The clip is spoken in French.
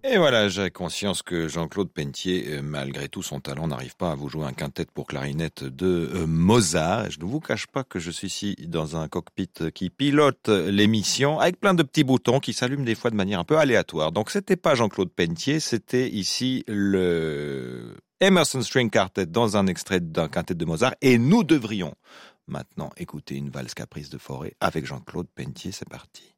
Et voilà, j'ai conscience que Jean-Claude Pentier, malgré tout son talent, n'arrive pas à vous jouer un quintet pour clarinette de Mozart. Je ne vous cache pas que je suis ici dans un cockpit qui pilote l'émission avec plein de petits boutons qui s'allument des fois de manière un peu aléatoire. Donc c'était pas Jean-Claude Pentier, c'était ici le Emerson String Quartet dans un extrait d'un quintet de Mozart. Et nous devrions maintenant écouter une valse caprice de Fauré avec Jean-Claude Pentier. C'est parti.